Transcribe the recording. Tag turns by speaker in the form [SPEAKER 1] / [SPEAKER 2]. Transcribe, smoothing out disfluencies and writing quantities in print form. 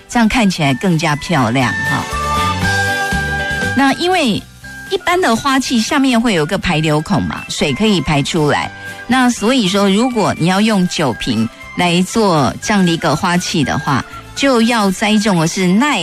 [SPEAKER 1] 这样看起来更加漂亮哈。那因为一般的花器下面会有个排流孔嘛，水可以排出来。那所以说，如果你要用酒瓶来做这样的一个花器的话，就要栽种的是耐